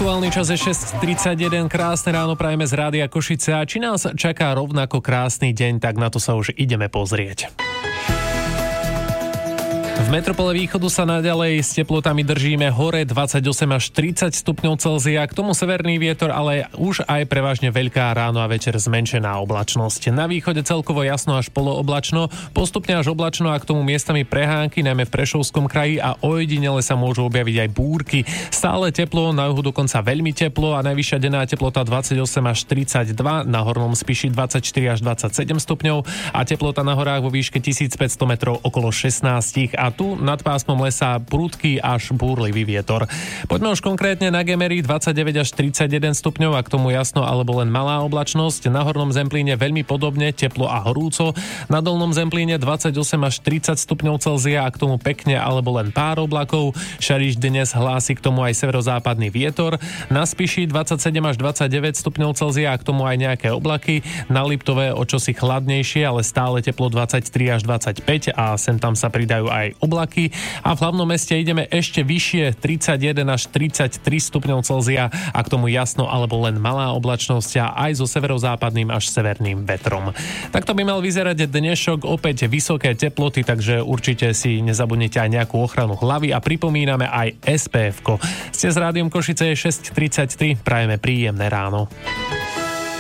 Aktuálny čas je 6:31, krásne ráno prajeme z Rádia Košice a či nás čaká rovnako krásny deň, tak na to sa už ideme pozrieť. V metropole východu sa naďalej s teplotami držíme hore 28 až 30 stupňov Celzia, k tomu severný vietor, ale už aj prevažne veľká ráno a večer zmenšená oblačnosť. Na východe celkovo jasno až polooblačno, postupne až oblačno a k tomu miestami prehánky, najmä v Prešovskom kraji a ojedinele sa môžu objaviť aj búrky. Stále teplo, na juhu dokonca veľmi teplo a najvyššia denná teplota 28 až 32, na hornom Spiši 24 až 27 stupňov a teplota na horách vo výške 1500 metrov okolo 16 a tu nad pásmom lesa prudký až búrlivý vietor. Poďme už konkrétne na Gemery 29 až 31 stupňov a k tomu jasno alebo len malá oblačnosť. Na hornom Zemplíne veľmi podobne, teplo a horúco. Na dolnom Zemplíne 28 až 30 stupňov Celzia a k tomu pekne alebo len pár oblakov. Šariš dnes hlási k tomu aj severozápadný vietor. Na Spiši 27 až 29 stupňov Celzia a k tomu aj nejaké oblaky. Na Liptove o čosi chladnejšie, ale stále teplo 23 až 25 a sem tam sa pridajú aj oblaky a v hlavnom meste ideme ešte vyššie 31 až 33 stupňov Celzia a k tomu jasno alebo len malá oblačnosť a aj so severozápadným až severným vetrom. Takto by mal vyzerať dnešok, opäť vysoké teploty, takže určite si nezabudnite aj nejakú ochranu hlavy a pripomíname aj SPF-ko. Ste s Rádiom Košice, je 6:33, prajeme príjemné ráno.